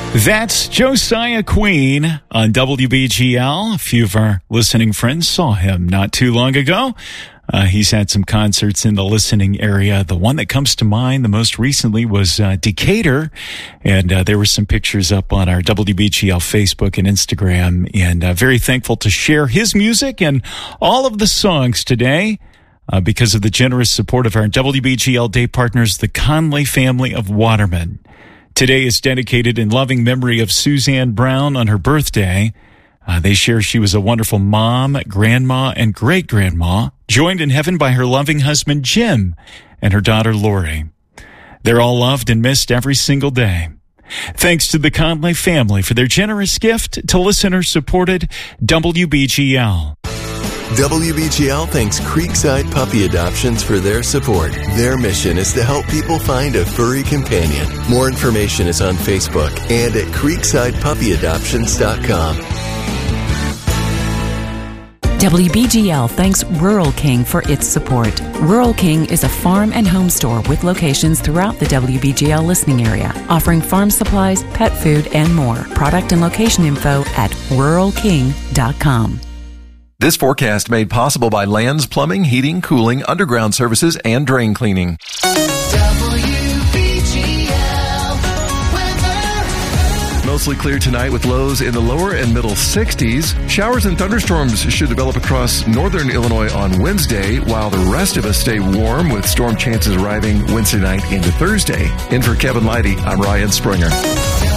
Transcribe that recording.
That's Josiah Queen on WBGL. A few of our listening friends saw him not too long ago. He's had some concerts in the listening area. The one that comes to mind the most recently was Decatur, and there were some pictures up on our WBGL Facebook and Instagram, and very thankful to share his music and all of the songs today because of the generous support of our WBGL Day partners, the Conley family of Waterman. Today is dedicated in loving memory of Suzanne Brown on her birthday. They share she was a wonderful mom, grandma, and great-grandma, joined in heaven by her loving husband, Jim, and her daughter, Lori. They're all loved and missed every single day. Thanks to the Conley family for their generous gift to listener-supported WBGL. WBGL thanks Creekside Puppy Adoptions for their support. Their mission is to help people find a furry companion. More information is on Facebook and at creeksidepuppyadoptions.com. WBGL thanks Rural King for its support. Rural King is a farm and home store with locations throughout the WBGL listening area, offering farm supplies, pet food, and more. Product and location info at ruralking.com. This forecast made possible by Lands Plumbing, Heating, Cooling, Underground Services, and Drain Cleaning. Mostly clear tonight with lows in the lower and middle 60s. Showers and thunderstorms should develop across northern Illinois on Wednesday, while the rest of us stay warm with storm chances arriving Wednesday night into Thursday. In for Kevin Leidy, I'm Ryan Springer.